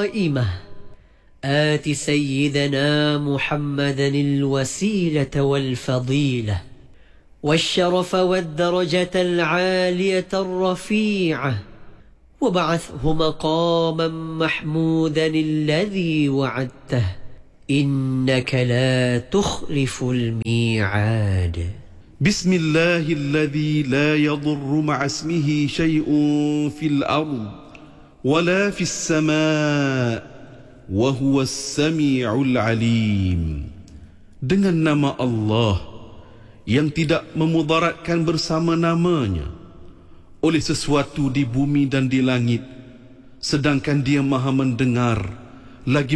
قائمة آت سيدنا محمدا الوسيلة والفضيلة والشرف والدرجة العالية الرفيعة وابعثه مقاما محمودا الذي وعدته إنك لا تخلف الميعاد. بسم الله الذي لا يضر مع اسمه شيء في الأرض ولا في السماء وهو السميع العليم. Dengan nama Allah yang tidak memudaratkan bersama namanya oleh sesuatu di bumi dan di langit, sedangkan Dia Maha mendengar lagi